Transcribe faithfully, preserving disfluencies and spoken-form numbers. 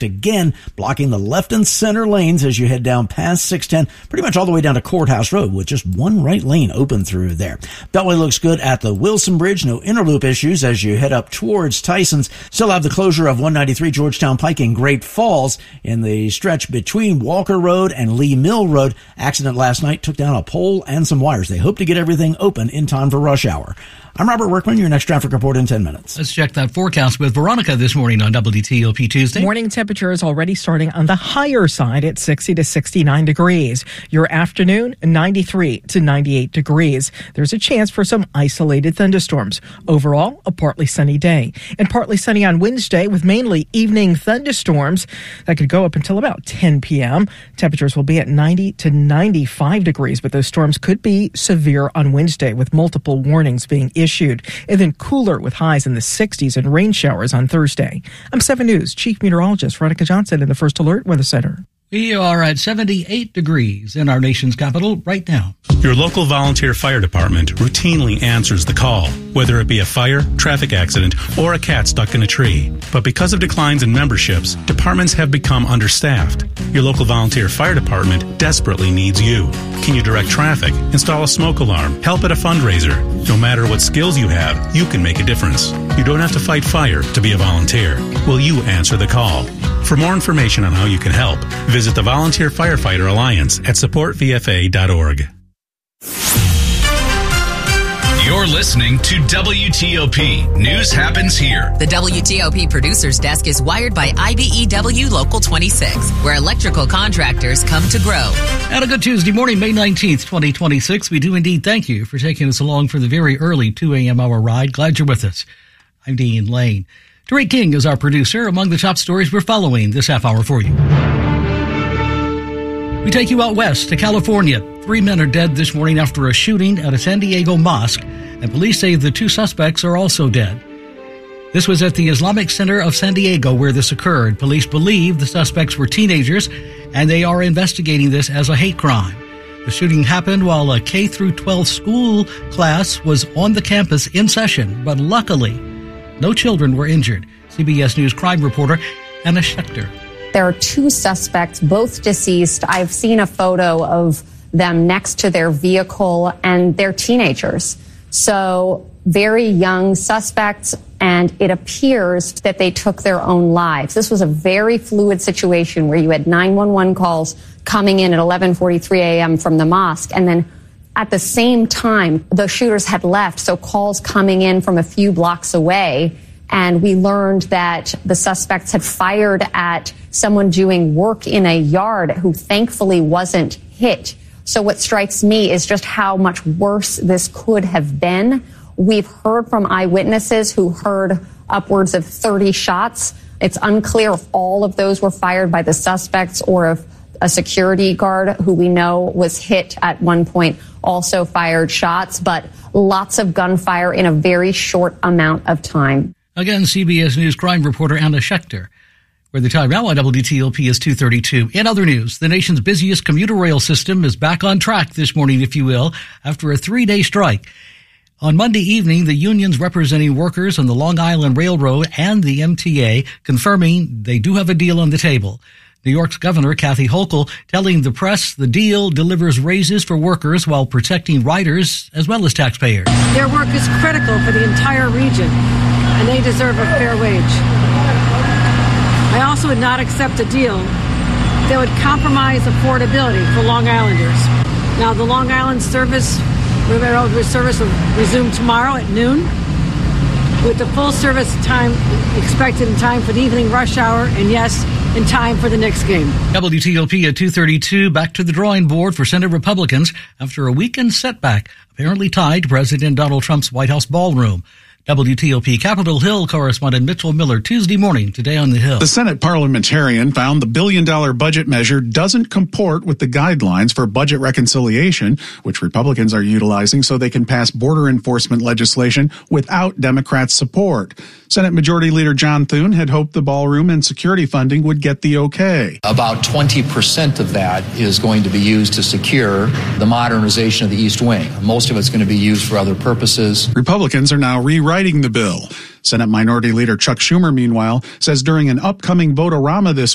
again, blocking the left and center lanes as you head down past six ten, pretty much all the way down to Courthouse Road with just one right lane open through there. Beltway looks good at the Wilson Bridge. No interloop issues as you head up towards Tyson's. Still have the closure of one ninety-three Georgetown Pike in Great Falls in the stretch between Walker Road and Lee Mill Road. Accident last night took down a pole and some wires. They hope to get everything open in time for rush hour. I'm Robert Workman, your next traffic report in ten minutes. Let's check that forecast with Veronica this morning on W T O P Tuesday. Morning temperature is already starting on the higher side at sixty to sixty-nine degrees. Your afternoon, ninety-three to ninety-eight degrees. There's a chance for some isolated thunderstorms. Overall, a partly sunny day. And partly sunny on Wednesday with mainly evening thunderstorms that could go up until about ten p.m. Temperatures will be at ninety to ninety-five degrees, but those storms could be severe on Wednesday with multiple warnings being issued. issued, and then cooler with highs in the sixties and rain showers on Thursday. I'm seven News Chief Meteorologist Veronica Johnson in the First Alert Weather Center. We are at seventy-eight degrees in our nation's capital right now. Your local volunteer fire department routinely answers the call, whether it be a fire, traffic accident, or a cat stuck in a tree. But because of declines in memberships, departments have become understaffed. Your local volunteer fire department desperately needs you. Can you direct traffic, install a smoke alarm, help at a fundraiser? No matter what skills you have, you can make a difference. You don't have to fight fire to be a volunteer. Will you answer the call? For more information on how you can help, visit the Volunteer Firefighter Alliance at support v f a dot org. You're listening to W T O P. News happens here. The W T O P Producers Desk is wired by I B E W Local twenty-six, where electrical contractors come to grow. And a good Tuesday morning, May nineteenth, twenty twenty-six. We do indeed thank you for taking us along for the very early two a.m. hour ride. Glad you're with us. I'm Dean Lane. Tariq King is our producer. Among the top stories we're following this half hour for you. We take you out west to California. Three men are dead this morning after a shooting at a San Diego mosque, and police say the two suspects are also dead. This was at the Islamic Center of San Diego where this occurred. Police believe the suspects were teenagers, and they are investigating this as a hate crime. The shooting happened while a K through twelve school class was on the campus in session, but luckily, no children were injured. C B S News crime reporter Anna Schechter. There are two suspects, both deceased. I've seen a photo of them next to their vehicle, and they're teenagers. So very young suspects, and it appears that they took their own lives. This was a very fluid situation where you had nine one one calls coming in at eleven forty-three a.m. from the mosque, and then at the same time, the shooters had left, so calls coming in from a few blocks away, and we learned that the suspects had fired at someone doing work in a yard who thankfully wasn't hit. So what strikes me is just how much worse this could have been. We've heard from eyewitnesses who heard upwards of thirty shots. It's unclear if all of those were fired by the suspects or if a security guard who we know was hit at one point also fired shots, but lots of gunfire in a very short amount of time. Again, C B S News crime reporter Anna Schechter. Where the time now on W T O P is two thirty-two. In other news, the nation's busiest commuter rail system is back on track this morning, if you will, after a three-day strike. On Monday evening, the unions representing workers on the Long Island Railroad and the M T A confirming they do have a deal on the table. New York's Governor Kathy Hochul telling the press the deal delivers raises for workers while protecting riders as well as taxpayers. Their work is critical for the entire region, and they deserve a fair wage. I also would not accept a deal that would compromise affordability for Long Islanders. Now, the Long Island service, railroad service will resume tomorrow at noon, with the full service time expected in time for the evening rush hour, and yes, in time for the Knicks game. W T O P at two thirty-two, back to the drawing board for Senate Republicans after a weekend setback, apparently tied to President Donald Trump's White House ballroom. W T O P Capitol Hill correspondent Mitchell Miller Tuesday morning, today on the Hill. The Senate parliamentarian found the billion-dollar budget measure doesn't comport with the guidelines for budget reconciliation, which Republicans are utilizing so they can pass border enforcement legislation without Democrats' support. Senate Majority Leader John Thune had hoped the ballroom and security funding would get the okay. About twenty percent of that is going to be used to secure the modernization of the East Wing. Most of it's going to be used for other purposes. Republicans are now rewriting the bill. Senate Minority Leader Chuck Schumer, meanwhile, says during an upcoming vote-a-rama this